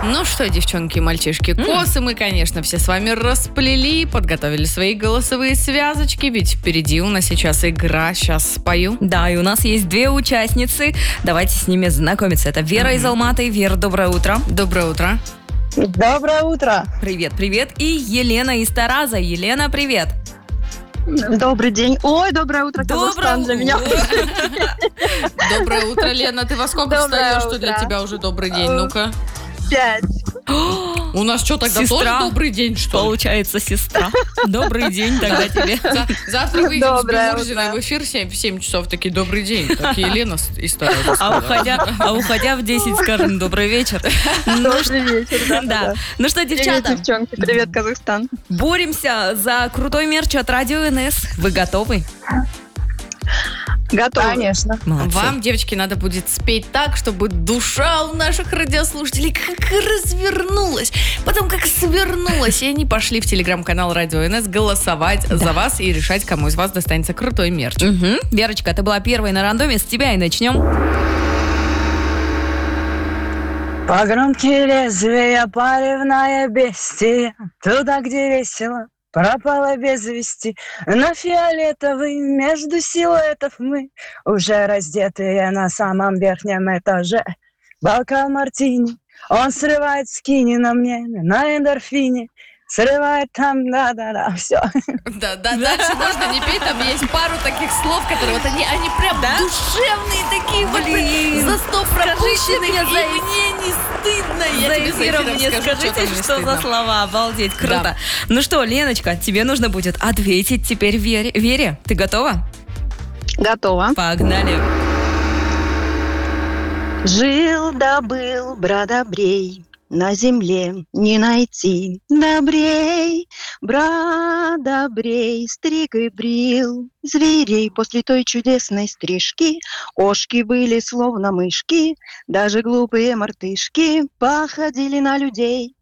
Ну что, девчонки и мальчишки, косы мы, конечно, все с вами расплели, подготовили свои голосовые связочки, ведь впереди у нас сейчас игра, сейчас спою. Да, и у нас есть 2 участницы. Давайте с ними знакомиться. Это Вера из Алматы. Вера, доброе утро. Доброе утро. Доброе утро. Привет, привет. И Елена из Тараза. Елена, привет. Добрый день. Ой, доброе утро, Казахстан для меня. Доброе утро, Лена. Ты во сколько Доброе встаешь, что для утро. тебя уже добрый день? Ну-ка. 5. У нас что, тогда Сестра. тоже добрый день, что ли? Получается, сестра. Добрый день тогда тебе. Завтра выйдем с Доброе Бемурзиной утро. в эфир в 7 часов, такие, добрый день. Так, Елена из Тараза. А уходя в 10 скажем добрый вечер. Добрый вечер. Да. Ну что, Привет, девчата, девчонки. Привет, Казахстан. боремся за крутой мерч от Радио НС. Вы готовы? Готовы? Конечно. Молодцы. Вам, девочки, надо будет спеть так, чтобы душа у наших радиослушателей как развернулась, потом как свернулась, и они пошли в телеграм-канал Радио НС голосовать за вас и решать, кому из вас достанется крутой мерч. Мгм. Верочка, ты была первой на рандоме, с тебя и начнем. Погромче лезвия, порывная бестия, туда, где весело, пропала без вести. На фиолетовый между силуэтов мы, уже раздетые на самом верхнем этаже. Бокал мартини, он срывает скини на мне, на эндорфине. Срывает там, да-да-да, все. Да, дальше можно не петь, там есть пару таких слов, которые вот они прям душевные такие, вот Блин, за 100 пропущенных, мне и мне не стыдно. Я За тебе эфиром мне скажу, скажите, там не что стыдно. за слова. Обалдеть, круто. Да. Ну что, Леночка, тебе нужно будет ответить теперь Вере. Вере, ты готова? Готова. Погнали. Жил да был брат добрей, на земле не найти добрей. Брат добрей стриг и брил зверей. После той чудесной стрижки кошки были словно мышки, даже глупые мартышки походили на людей.